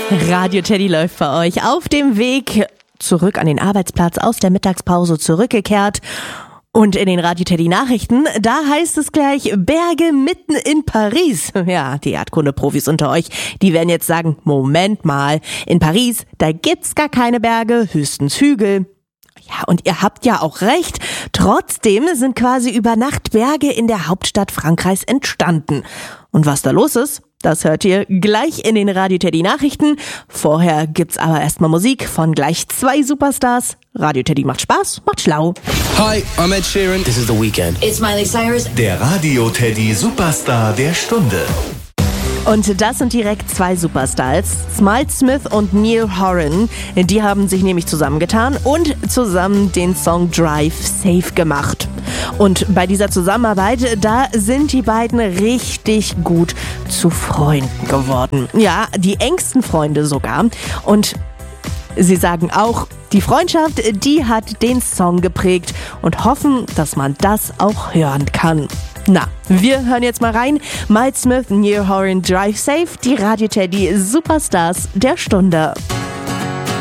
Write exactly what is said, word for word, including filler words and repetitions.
Radio Teddy läuft bei euch auf dem Weg zurück an den Arbeitsplatz, aus der Mittagspause zurückgekehrt. Und in den Radio Teddy Nachrichten, da heißt es gleich Berge mitten in Paris. Ja, die Erdkunde-Profis unter euch, die werden jetzt sagen, Moment mal, in Paris, da gibt's gar keine Berge, höchstens Hügel. Ja, und ihr habt ja auch recht. Trotzdem sind quasi über Nacht Berge in der Hauptstadt Frankreichs entstanden. Und was da los ist, das hört ihr gleich in den Radio Teddy Nachrichten. Vorher gibt's aber erstmal Musik von gleich zwei Superstars. Radio Teddy macht Spaß, macht schlau. Hi, I'm Ed Sheeran. This is The Weeknd. It's Miley Cyrus. Der Radio Teddy Superstar der Stunde. Und das sind direkt zwei Superstars, Smile Smith und Neil Horan. Die haben sich nämlich zusammengetan und zusammen den Song Drive Safe gemacht. Und bei dieser Zusammenarbeit, da sind die beiden richtig gut zu Freunden geworden. Ja, die engsten Freunde sogar. Und sie sagen auch, die Freundschaft, die hat den Song geprägt und hoffen, dass man das auch hören kann. Na, wir hören jetzt mal rein. Miles Smith, Neil Horan, Drive Safe, die Radio Teddy Superstars der Stunde.